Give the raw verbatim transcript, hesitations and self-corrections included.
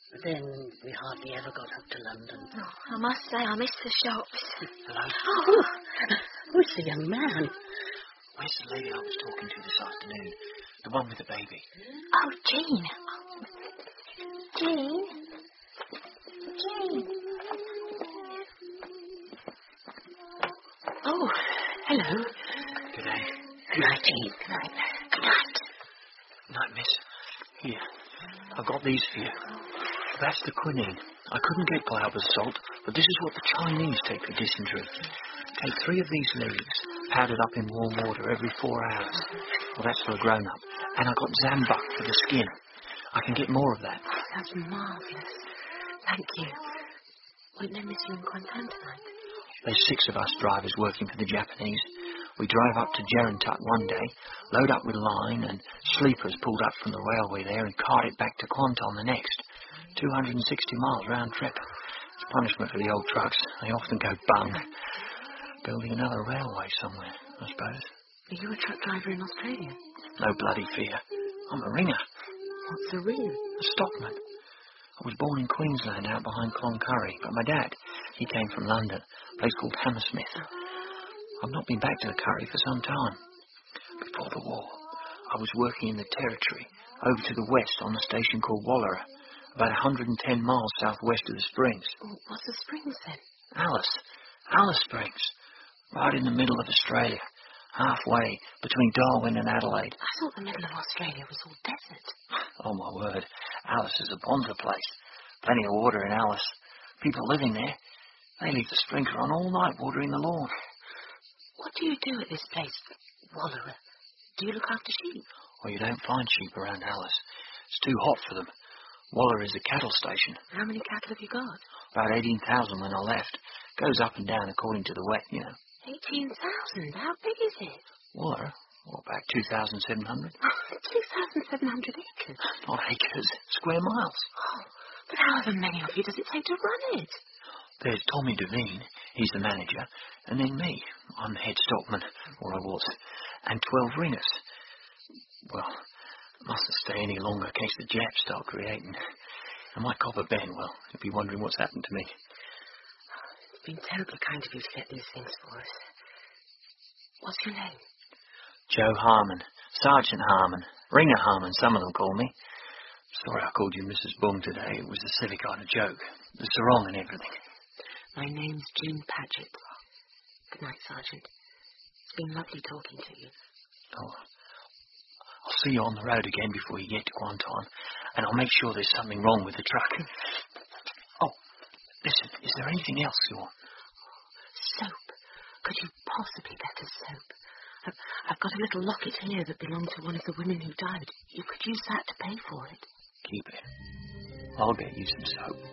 Then we hardly ever got up to London. Oh, I must say I miss the shops. Hello? Oh, who's the young man? Where's the lady I was talking to this afternoon? The one with the baby. Oh, Jean. Jean? Jean? Oh, hello. Good day. Good night, Jean. Good night. Good night. Night, miss. Here. I've got these for you. That's the quinine. I couldn't get Glauber's salt, but this is what the Chinese take for dysentery. Take three of these leaves, powdered up in warm water every four hours. Well, that's for a grown-up. And I got Zambuk for the skin. I can get more of that. Oh, that's marvellous. Thank you. Won't they miss you in Kuantan tonight? There's six of us drivers working for the Japanese. We drive up to Gerentut one day, load up with line, and sleepers pulled up from the railway there and cart it back to Kuantan the next. two hundred sixty miles round trip. It's punishment for the old trucks. They often go bung. Building another railway somewhere, I suppose. Are you a truck driver in Australia? No bloody fear. I'm a ringer. What's a ring? A stockman. I was born in Queensland out behind Cloncurry, but my dad, he came from London, a place called Hammersmith. I've not been back to the Curry for some time. Before the war, I was working in the Territory, over to the west on a station called Wallara, about one hundred ten miles southwest of the Springs. Oh, what's the Springs then? Alice. Alice Springs. Right in the middle of Australia, halfway between Darwin and Adelaide. I thought the middle of Australia was all desert. Oh, my word. Alice is a bonza place. Plenty of water in Alice. People living there, they leave the sprinkler on all night watering the lawn. What do you do at this place, Wallara? Do you look after sheep? Well, you don't find sheep around Alice. It's too hot for them. Wallara is a cattle station. How many cattle have you got? About eighteen thousand when I left. Goes up and down according to the wet, you know. eighteen thousand? How big is it? Wallara? Well, about two thousand seven hundred. two thousand seven hundred acres? Not acres, square miles. Oh, but however many of you does it take to run it? There's Tommy Devine, he's the manager, and then me. I'm the head stockman, or I was, and twelve ringers. Well, I mustn't stay any longer in case the Japs start creating. And my copper Ben, well, he'll be wondering what's happened to me. It's been terribly kind of you to get these things for us. What's your name? Joe Harmon, Sergeant Harmon, Ringer Harmon, some of them call me. Sorry I called you Missus Bung today. It was a silly kind of joke. The sarong and everything. My name's Jean Paget. Good night, Sergeant. It's been lovely talking to you. Oh, I'll see you on the road again before you get to Kuantan, and I'll make sure there's something wrong with the truck. Oh, listen, is there anything else you want? Soap. Could you possibly get us soap? I've, I've got a little locket here that belonged to one of the women who died. You could use that to pay for it. Keep it. I'll get you some soap.